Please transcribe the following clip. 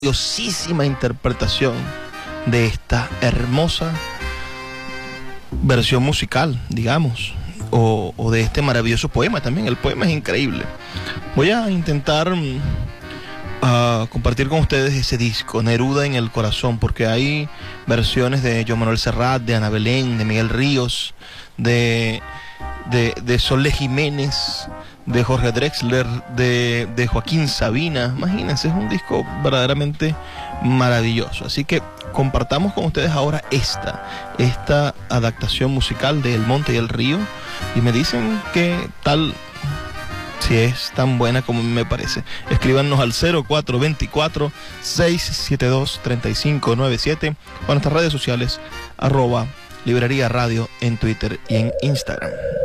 Preciosísima interpretación de esta hermosa versión musical, digamos, o de este maravilloso poema también. El poema es increíble. Voy a intentar compartir con ustedes ese disco, Neruda en el Corazón, porque hay versiones de Joan Manuel Serrat, de Ana Belén, de Miguel Ríos, de Solé Jiménez, de Jorge Drexler, de Joaquín Sabina. Imagínense, es un disco verdaderamente maravilloso. Así que compartamos con ustedes ahora esta adaptación musical de El Monte y el Río, y me dicen que tal, si es tan buena como me parece. Escríbanos al 0424-672-3597 o a nuestras redes sociales @Librería Radio en Twitter y en Instagram.